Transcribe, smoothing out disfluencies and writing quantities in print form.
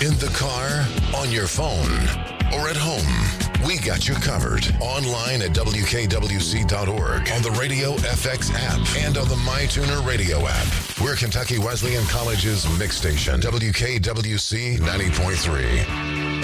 In the car, on your phone, or at home, we got you covered. Online at WKWC.org, on the Radio FX app, and on the MyTuner radio app. We're Kentucky Wesleyan College's mix station, WKWC 90.3.